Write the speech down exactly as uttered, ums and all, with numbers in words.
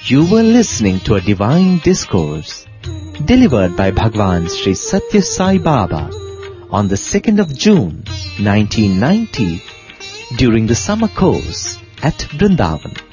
You were listening to a divine discourse delivered by Bhagwan Sri Satya Sai Baba on the second of June nineteen ninety during the summer course at Vrindavan.